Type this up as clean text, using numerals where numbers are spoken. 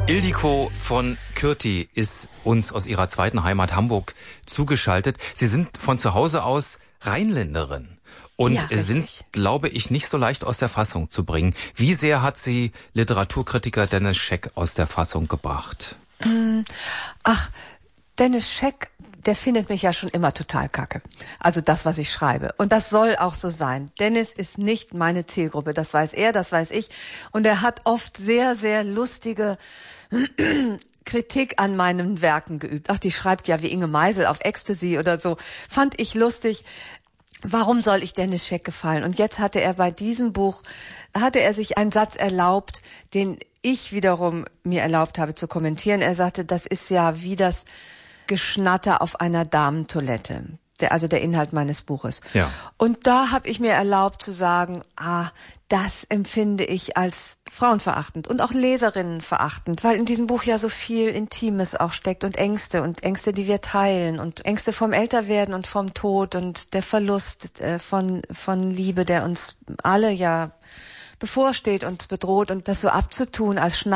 Ildiko von Kürti ist uns aus ihrer zweiten Heimat Hamburg zugeschaltet. Sie sind von zu Hause aus Rheinländerin und sind, glaube ich, nicht so leicht aus der Fassung zu bringen. Wie sehr hat Sie Literaturkritiker Dennis Scheck aus der Fassung gebracht? Ach, Dennis Scheck, der findet mich ja schon immer total kacke. Also das, was ich schreibe. Und das soll auch so sein. Dennis ist nicht meine Zielgruppe. Das weiß er, das weiß ich. Und er hat oft sehr, sehr lustige Kritik an meinen Werken geübt. Ach, die schreibt ja wie Inge Meisel auf Ecstasy oder so. Fand ich lustig. Warum soll ich Dennis Scheck gefallen? Und jetzt hatte er bei diesem Buch, sich einen Satz erlaubt, den ich wiederum mir erlaubt habe zu kommentieren. Er sagte, das ist ja wie das Geschnatter auf einer Damentoilette. Also der Inhalt meines Buches. Ja. Und da habe ich mir erlaubt zu sagen, das empfinde ich als frauenverachtend und auch leserinnenverachtend, weil in diesem Buch ja so viel Intimes auch steckt und Ängste, die wir teilen und Ängste vom Älterwerden und vom Tod und der Verlust von Liebe, der uns alle ja bevorsteht und bedroht, und das so abzutun als